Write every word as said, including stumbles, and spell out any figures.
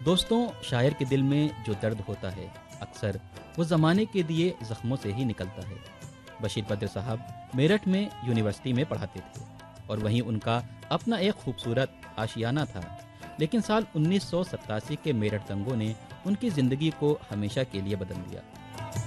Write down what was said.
दोस्तों, शायर के दिल में जो दर्द होता है अक्सर वो ज़माने के दिए ज़ख्मों से ही निकलता है। बशीर बद्र साहब मेरठ में यूनिवर्सिटी में पढ़ाते थे और वहीं उनका अपना एक खूबसूरत आशियाना था। लेकिन साल उन्नीस सौ सत्तासी के मेरठ दंगों ने उनकी ज़िंदगी को हमेशा के लिए बदल दिया।